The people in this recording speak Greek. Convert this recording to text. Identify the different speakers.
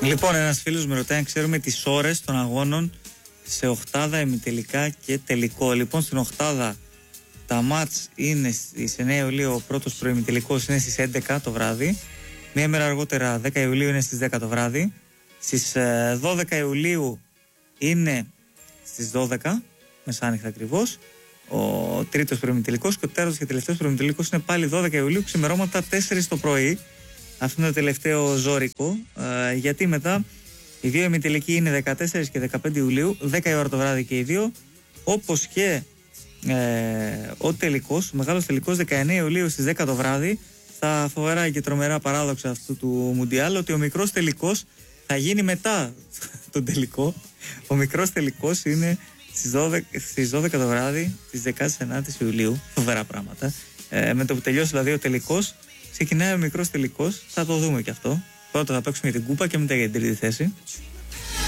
Speaker 1: Λοιπόν, ένας φίλος με ρωτάει αν ξέρουμε τις ώρες των αγώνων σε οχτάδα, ημιτελικά και τελικό. Λοιπόν, στην οχτάδα τα μάτς είναι στις 9 Ιουλίου, ο πρώτος προημιτελικός είναι στις 11 το βράδυ. Μία μέρα αργότερα, 10 Ιουλίου, είναι στις 10 το βράδυ. Στις 12 Ιουλίου είναι στις 12, μεσάνυχτα ακριβώς, ο τρίτος προημιτελικός, και ο τέταρτος και τελευταίος προημιτελικός είναι πάλι 12 Ιουλίου, ξημερώματα 4 το πρωί. Αυτό είναι το τελευταίο ζώρικο, γιατί μετά οι δύο ημιτελικοί είναι 14 και 15 Ιουλίου, 10 η ώρα το βράδυ και οι δύο, όπως και ο τελικός, ο μεγάλος τελικός 19 Ιουλίου στις 10 το βράδυ. Στα φοβερά και τρομερά παράδοξα αυτού του Μουντιάλ, ότι ο μικρός τελικός θα γίνει μετά τον τελικό. Ο μικρός τελικός είναι στις 12 το βράδυ της 19ης Ιουλίου. Φοβερά πράγματα. Με το που τελειώσει δηλαδή ο τελικός, ξεκινάει ο μικρός τελικός. Θα το δούμε και αυτό. Πρώτα θα παίξουμε για την κούπα και μετά για την τρίτη θέση.